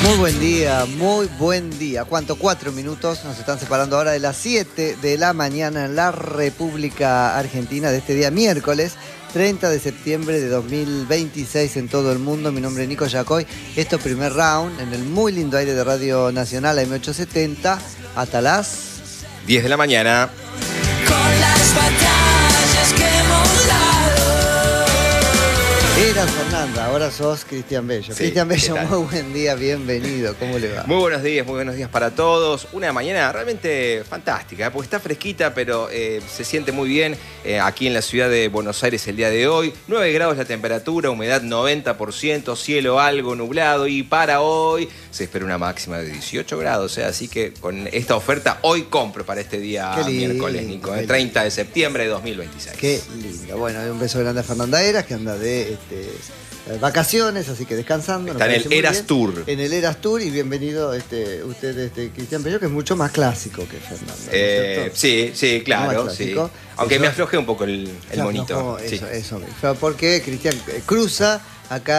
Muy buen día, muy buen día. ¿Cuánto? 4 minutos. Nos están separando ahora de las 7 de la mañana en la República Argentina de este día miércoles 30 de septiembre de 2026 en todo el mundo. Mi nombre es Nico Yacoy. Esto es Primer Round en el muy lindo aire de Radio Nacional AM870 hasta las 10 de la mañana. Con las batallas que hemos dado. Eras Fernanda, ahora sos Cristian Bello. Sí, Cristian Bello, ¿qué tal? muy buen día, bienvenido. ¿Cómo le va? Muy buenos días para todos. Una mañana realmente fantástica, porque está fresquita, pero se siente muy bien aquí en la ciudad de Buenos Aires el día de hoy. 9 grados la temperatura, humedad 90%, cielo algo nublado y para hoy se espera una máxima de 18 grados. Así que con esta oferta hoy compro para este día Qué lindo, miércoles, Nico, qué el 30 de septiembre de 2026. Qué lindo. Bueno, un beso grande a Fernanda Eras, que anda de vacaciones, así que descansando. Está en el Eras Tour. En el Eras Tour, y bienvenido usted, Cristian Bello, que es mucho más clásico que Fernanda. ¿no es cierto? Sí, claro, Más sí. clásico. Aunque Eso- me aflojé un poco el Claro, monito. no, Sí. eso mismo. Porque Cristian cruza acá